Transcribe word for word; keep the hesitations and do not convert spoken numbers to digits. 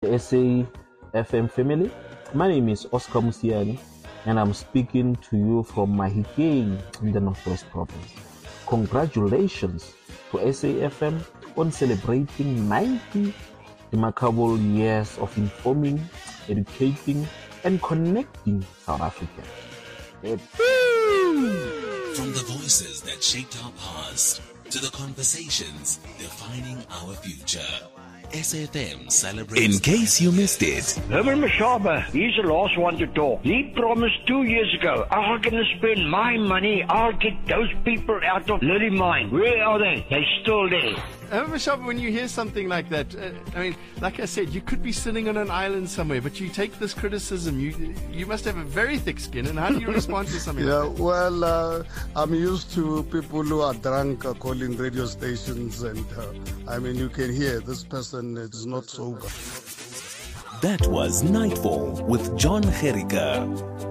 S A F M family. My name is Oscar Musiani, and I'm speaking to you from Mahikeng in the Northwest Province. Congratulations to S A F M on celebrating ninety remarkable years of informing, educating, and connecting South Africa. From the voices that shaped our past to the conversations defining our future, S A F M celebrates. In case you missed it, Herman Mashaba, he's the last one to talk. He promised two years ago, I'm going to spend my money. I'll get those people out of Lily Mine. Where are they? They're still there. Herman Mashaba, when you hear something like that, uh, I mean, like I said, you could be sitting on an island somewhere, but you take this criticism. You you must have a very thick skin. And how do you respond to something yeah, like that? well, uh, I'm used to people who are drunk uh, calling radio stations, and uh, I mean, you can hear this person is not sober. That was Nightfall with John Gericke.